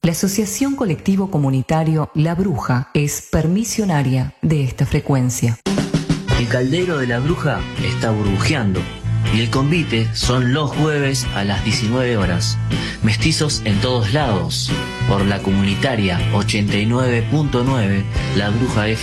La Asociación Colectivo Comunitario La Bruja es permisionaria de esta frecuencia. El caldero de La Bruja está burbujeando y el convite son los jueves a las 19 horas. Mestizos en todos lados, por la comunitaria 89.9 La Bruja